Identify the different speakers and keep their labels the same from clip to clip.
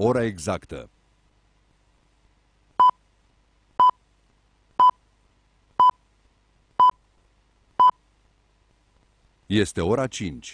Speaker 1: Ora exactă. Este ora 5.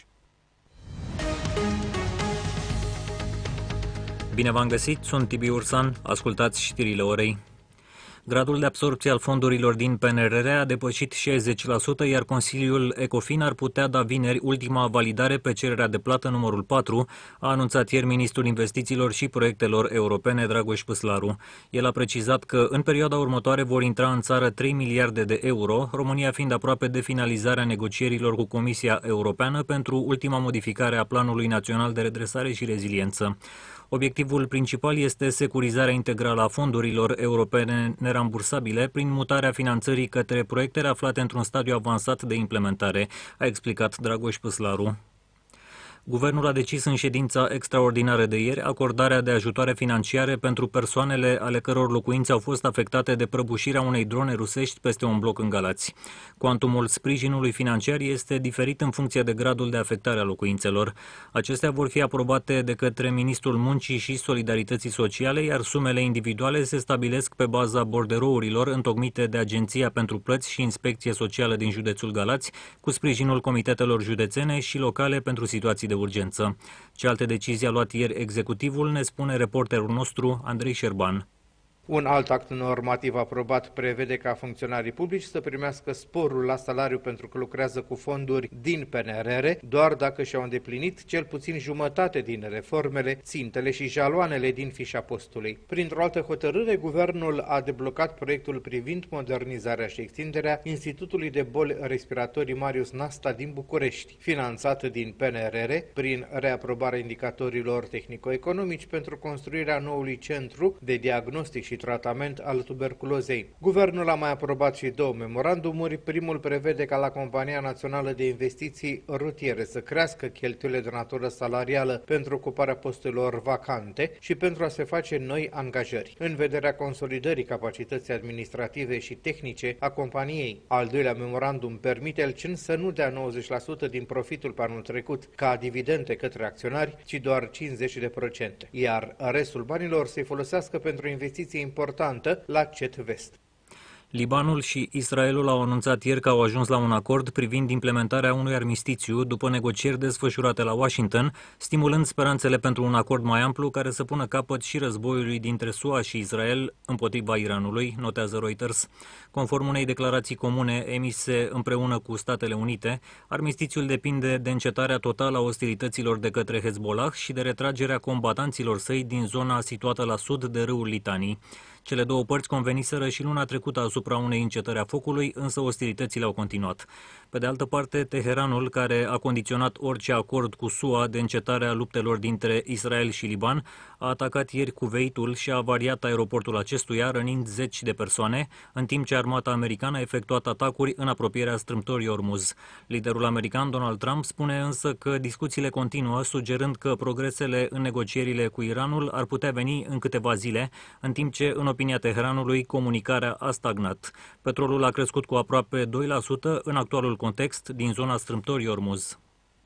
Speaker 2: Bine v-am găsit, sunt Tibi Ursan, ascultați știrile orei. Gradul de absorbție al fondurilor din PNRR a depășit 60%, iar Consiliul Ecofin ar putea da vineri ultima validare pe cererea de plată numărul 4, a anunțat ieri ministrul investițiilor și proiectelor europene Dragoș Păslaru. El a precizat că în perioada următoare vor intra în țară 3 miliarde de euro, România fiind aproape de finalizarea negocierilor cu Comisia Europeană pentru ultima modificare a Planului Național de Redresare și Reziliență. Obiectivul principal este securizarea integrală a fondurilor europene nerambursabile prin mutarea finanțării către proiectele aflate într-un stadiu avansat de implementare, a explicat Dragoș Păslaru. Guvernul a decis în ședința extraordinară de ieri acordarea de ajutoare financiare pentru persoanele ale căror locuințe au fost afectate de prăbușirea unei drone rusești peste un bloc în Galați. Cuantumul sprijinului financiar este diferit în funcție de gradul de afectare a locuințelor. Acestea vor fi aprobate de către Ministrul Muncii și Solidarității Sociale, iar sumele individuale se stabilesc pe baza borderourilor întocmite de Agenția pentru Plăți și Inspecție Socială din județul Galați, cu sprijinul comitetelor județene și locale pentru situații de urgență. Ce alte decizii a luat ieri executivul, ne spune reporterul nostru Andrei Șerban.
Speaker 3: Un alt act normativ aprobat prevede ca funcționarii publici să primească sporul la salariu pentru că lucrează cu fonduri din PNRR, doar dacă și-au îndeplinit cel puțin jumătate din reformele, țintele și jaloanele din fișa postului. Printr-o altă hotărâre, guvernul a deblocat proiectul privind modernizarea și extinderea Institutului de Boli Respiratorii Marius Nasta din București, finanțat din PNRR prin reaprobarea indicatorilor tehnico-economici pentru construirea noului centru de diagnostic și tratament al tuberculozei. Guvernul a mai aprobat și două memorandumuri. Primul prevede ca la Compania Națională de Investiții Rutiere să crească cheltuielile de natură salarială pentru ocuparea posturilor vacante și pentru a se face noi angajări, în vederea consolidării capacității administrative și tehnice a companiei. Al doilea memorandum permite Elcen să nu dea 90% din profitul pe anul trecut ca dividende către acționari, ci doar 50%, iar restul banilor să-i folosească pentru investiții importantă la CET Vest.
Speaker 2: Libanul și Israelul au anunțat ieri că au ajuns la un acord privind implementarea unui armistițiu după negocieri desfășurate la Washington, stimulând speranțele pentru un acord mai amplu care să pună capăt și războiului dintre SUA și Israel împotriva Iranului, notează Reuters. Conform unei declarații comune emise împreună cu Statele Unite, armistițiul depinde de încetarea totală a ostilităților de către Hezbollah și de retragerea combatanților săi din zona situată la sud de râul Litanii. Cele două părți conveniseră și luna trecută asupra unei încetări a focului, însă ostilitățile au continuat. Pe de altă parte, Teheranul, care a condiționat orice acord cu SUA de încetarea luptelor dintre Israel și Liban, a atacat ieri Kuveitul și a avariat aeroportul acestuia, rănind 10 de persoane, în timp ce armata americană a efectuat atacuri în apropierea strâmtorii Ormuz. Liderul american Donald Trump spune însă că discuțiile continuă, sugerând că progresele în negocierile cu Iranul ar putea veni în câteva zile, în timp ce, în opinia Teheranului, comunicarea a stagnat. Petrolul a crescut cu aproape 2% în actualul context din zona strâmtorii Ormuz.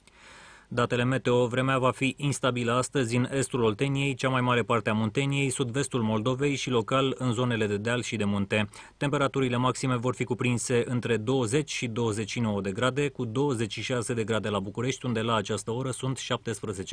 Speaker 2: Datele meteo: vremea va fi instabilă astăzi în estul Olteniei, cea mai mare parte a Munteniei, sud-vestul Moldovei și local în zonele de deal și de munte. Temperaturile maxime vor fi cuprinse între 20 și 29 de grade, cu 26 de grade la București, unde la această oră sunt 17